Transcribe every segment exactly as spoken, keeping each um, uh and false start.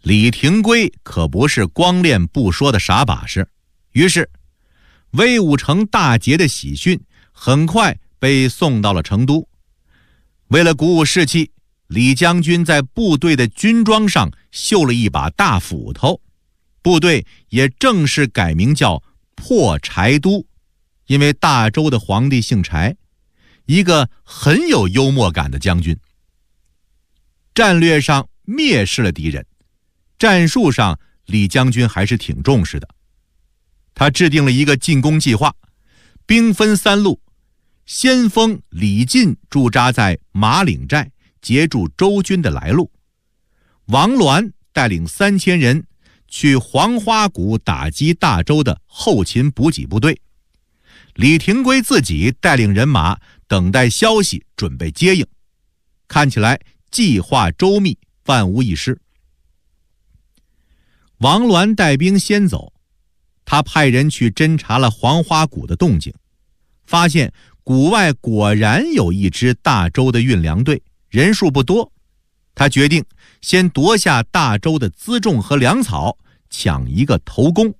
李廷圭可不是光练不说的傻把式，于是魏武成大捷的喜讯很快被送到了成都。为了鼓舞士气，李将军在部队的军装上绣了一把大斧头，部队也正式改名叫破柴都，因为大周的皇帝姓柴，一个很有幽默感的将军。战略上蔑视了敌人，战术上李将军还是挺重视的。他制定了一个进攻计划，兵分三路，先锋李进驻扎在马岭寨，截住周军的来路。王鸾带领三千人去黄花谷打击大周的后勤补给部队。李廷圭自己带领人马等待消息，准备接应。看起来计划周密，万无一失。王鸾带兵先走，他派人去侦察了黄花谷的动静，发现谷外果然有一支大周的运粮队，人数不多。他决定先夺下大周的辎重和粮草，抢一个头功。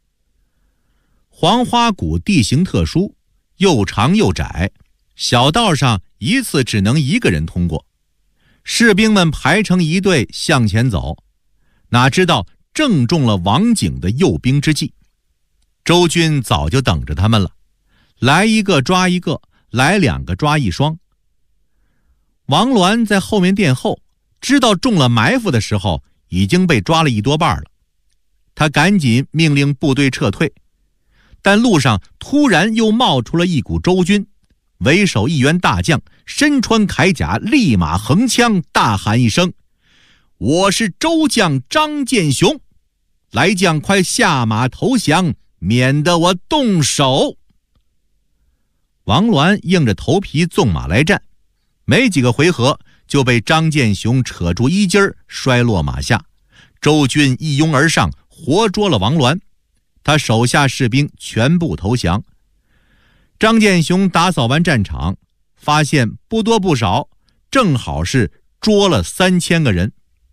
黄花谷地形特殊，又长又窄，小道上一次只能一个人通过。士兵们排成一队向前走，哪知道正中了王景的诱兵之计。周军早就等着他们了，来一个抓一个，来两个抓一双。王鸾在后面殿后，知道中了埋伏的时候，已经被抓了一多半了。他赶紧命令部队撤退，但路上突然又冒出了一股周军，为首一员大将身穿铠甲，立马横枪，大喊一声：“我是周将张建雄，来将快下马投降，免得我动手。”王鸾硬着头皮纵马来战，没几个回合就被张建雄扯住衣襟摔落马下。周军一拥而上，活捉了王鸾，他手下士兵全部投降。张建雄打扫完战场，发现不多不少，正好是捉了三千个人。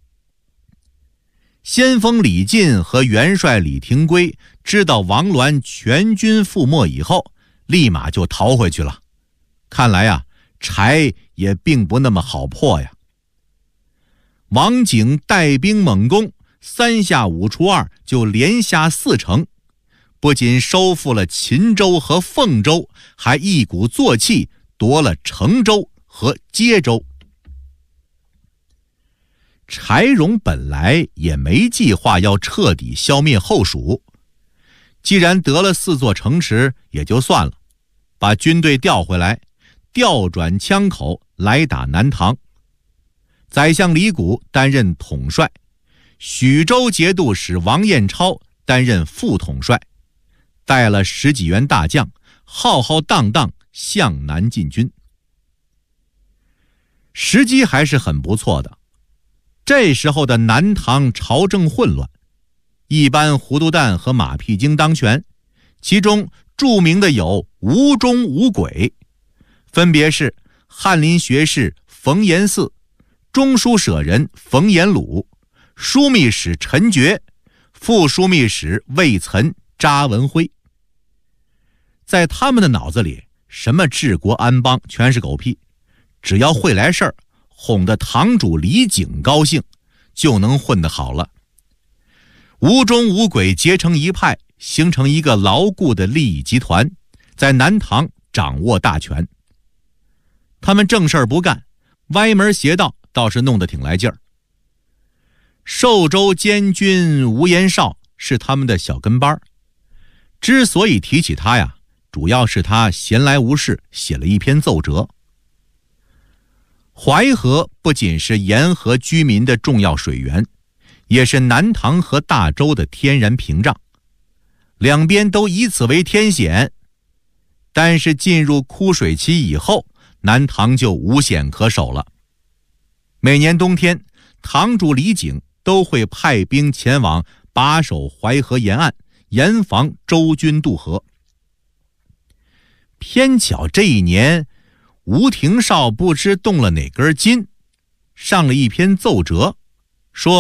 先锋李进和元帅李廷圭知道王鸾全军覆没以后，立马就逃回去了。看来啊，柴也并不那么好破呀。王景带兵猛攻，三下五除二就连下四城，不仅收复了秦州和凤州，还一鼓作气夺了成州和接州。柴荣本来也没计划要彻底消灭后蜀，既然得了四座城池也就算了，把军队调回来，调转枪口来打南唐。宰相李谷担任统帅，许州节度使王彦超担任副统帅，带了十几员大将，浩浩荡荡向南进军。时机还是很不错的。这时候的南唐朝政混乱，一般糊涂蛋和马屁精当权，其中著名的有吴中五鬼，分别是翰林学士冯延巳、中书舍人冯延鲁、枢密使陈觉、副枢密使魏岑、查文辉。在他们的脑子里，什么治国安邦全是狗屁，只要会来事儿，哄得堂主李景高兴，就能混得好了。吴中五鬼结成一派，形成一个牢固的利益集团，在南唐掌握大权。他们正事儿不干，歪门邪道倒是弄得挺来劲儿。寿州监军吴延绍是他们的小跟班，之所以提起他呀，主要是他闲来无事写了一篇奏折。淮河不仅是沿河居民的重要水源，也是南唐和大周的天然屏障，两边都以此为天险。但是进入枯水期以后，南唐就无险可守了。每年冬天，堂主李景都会派兵前往把守淮河沿岸，严防周军渡河。偏巧这一年，吴廷绍不知动了哪根筋，上了一篇奏折，